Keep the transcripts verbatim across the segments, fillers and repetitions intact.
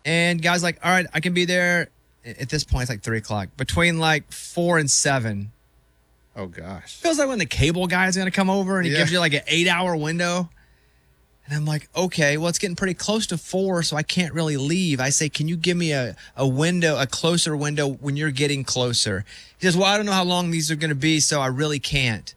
And guy's like, all right, I can be there. At this point, it's like three o'clock. Between like four and seven. Oh, gosh. Feels like when the cable guy is going to come over and he Yeah. gives you like an eight-hour window. And I'm like, okay, well, it's getting pretty close to four, so I can't really leave. I say, can you give me a, a window, a closer window when you're getting closer? He says, well, I don't know how long these are going to be, so I really can't.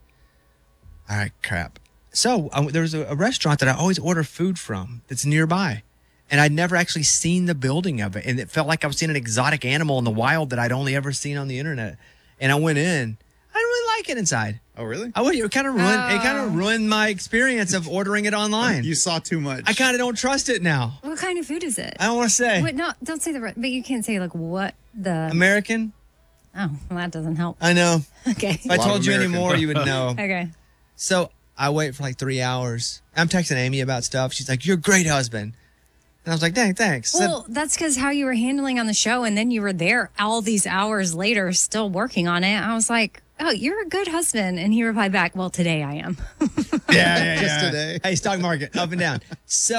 All right, crap. So uh, there was a, a restaurant that I always order food from that's nearby. And I'd never actually seen the building of it. And it felt like I was seeing an exotic animal in the wild that I'd only ever seen on the internet. And I went in. I didn't really like it inside. Oh, really? I it kind of ruined Oh. it. Kind of ruined my experience of ordering it online. You saw too much. I kind of don't trust it now. What kind of food is it? I don't want to say What? No, don't say the. re- But you can't say like what the. American. Oh, well, that doesn't help. I know. Okay. If I lot told of you American. anymore, you would know. Okay. So I wait for like three hours. I'm texting Amy about stuff. She's like, "You're a great husband," and I was like, "Dang, thanks." Said- Well, that's because how you were handling on the show, and then you were there all these hours later, still working on it. I was like, "Oh, you're a good husband," and he replied back, "Well, today I am." Yeah, yeah, Just today. Hey, stock market up and down.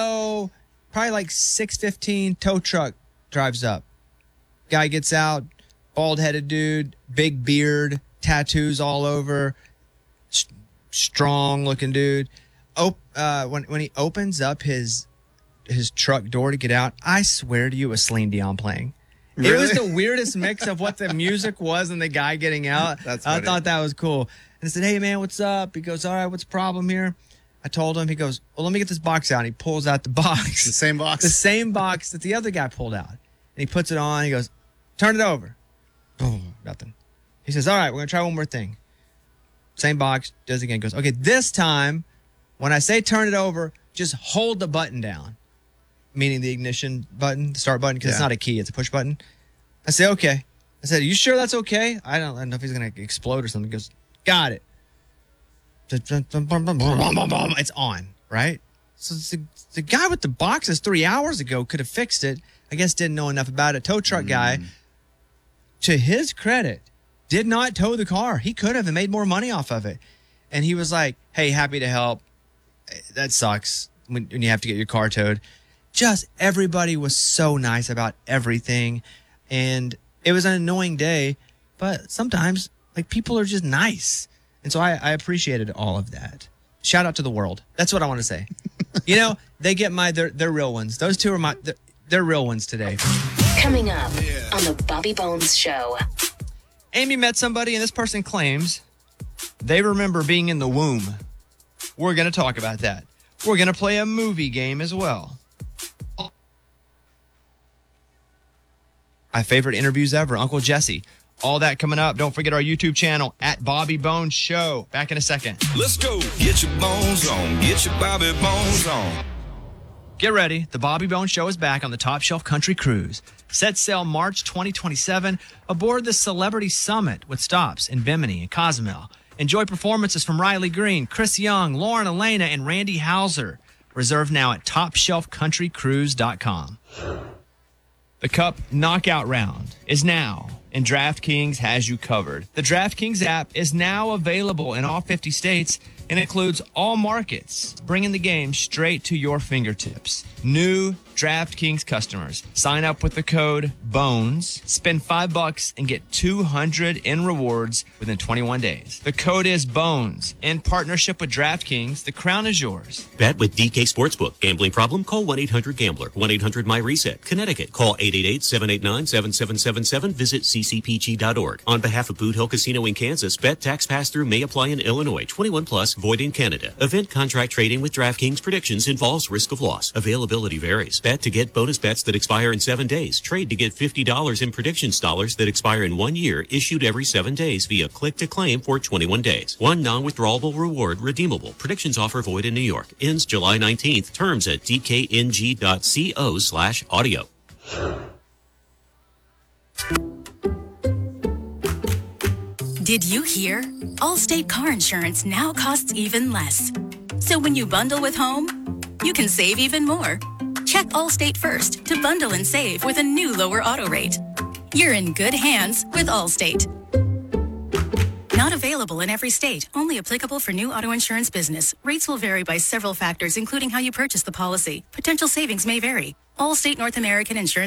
So probably like six fifteen, tow truck drives up. Guy gets out, bald headed dude, big beard, tattoos all over, s- strong looking dude. Op- uh, when when he opens up his his truck door to get out, I swear to you, it was Celine Dion playing. It was Really? the weirdest mix of what the music was and the guy getting out. That's I funny. thought that was cool. And I said, "Hey man, what's up?" He goes, "All right, what's the problem here?" I told him. He goes, "Well, let me get this box out." And he pulls out the box, The same box? the same box that the other guy pulled out, and he puts it on. He goes, "Turn it over." Boom, nothing. He says, "All right, we're gonna try one more thing." Same box, does it again. Goes, "Okay, this time, when I say turn it over, just hold the button down," meaning the ignition button, the start button, because it's Yeah. not a key, it's a push button. I say, "Okay." I said, "Are you sure that's okay?" I don't, I don't know if he's gonna explode or something. He goes, "Got it." It's on, right? So the, the guy with the boxes three hours ago could have fixed it. I guess didn't know enough about it. Tow truck guy, to his credit, did not tow the car. He could have and made more money off of it. And he was like, "Hey, happy to help." That sucks when, when you have to get your car towed. Just everybody was so nice about everything. And it was an annoying day, but sometimes like people are just nice. And so I, I appreciated all of that. Shout out to the world. That's what I want to say. You know, they get my, they're, they're real ones. Those two are my, they're, they're real ones today. Coming up on the Bobby Bones Show. Amy met somebody and this person claims they remember being in the womb. We're going to talk about that. We're going to play a movie game as well. My favorite interviews ever, Uncle Jesse. All that coming up. Don't forget our YouTube channel at Bobby Bones Show. Back in a second. Let's go. Get your bones on. Get your Bobby Bones on. Get ready. The Bobby Bones Show is back on the Top Shelf Country Cruise. Set sail March twenty twenty-seven aboard the Celebrity Summit with stops in Bimini and Cozumel. Enjoy performances from Riley Green, Chris Young, Lauren Elena, and Randy Hauser. Reserve now at top shelf country cruise dot com. The Cup Knockout Round is now, and DraftKings has you covered. The DraftKings app is now available in all fifty states and includes all markets, bringing the game straight to your fingertips. New DraftKings customers, sign up with the code BONES, spend five bucks and get two hundred in rewards within twenty-one days. The code is BONES. In partnership with DraftKings, the crown is yours. Bet with D K Sportsbook. Gambling problem? Call one eight hundred gambler. one eight hundred my reset. Connecticut. Call eight eight eight, seven eight nine, seven seven seven seven. Visit c c p g dot org. On behalf of Boot Hill Casino in Kansas, bet tax pass-through may apply in Illinois. twenty-one plus, void in Canada. Event contract trading with DraftKings predictions involves risk of loss. Availability varies. Bet to get bonus bets that expire in seven days. Trade to get fifty dollars in predictions dollars that expire in one year, issued every seven days via click to claim for twenty-one days. One non-withdrawable reward redeemable. Predictions offer void in New York. Ends July nineteenth. Terms at d k n g dot co slash audio. Did you hear? Allstate car insurance now costs even less. So when you bundle with home, you can save even more. Check Allstate first to bundle and save with a new lower auto rate. You're in good hands with Allstate. Not available in every state. Only applicable for new auto insurance business. Rates will vary by several factors, including how you purchase the policy. Potential savings may vary. Allstate North American Insurance